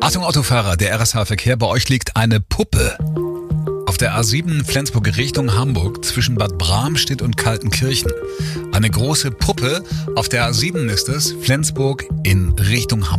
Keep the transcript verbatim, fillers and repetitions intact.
Achtung Autofahrer, der R S H-Verkehr, bei euch liegt eine Puppe. Auf der A sieben Flensburg Richtung Hamburg zwischen Bad Bramstedt und Kaltenkirchen. Eine große Puppe, auf der A sieben ist es, Flensburg in Richtung Hamburg.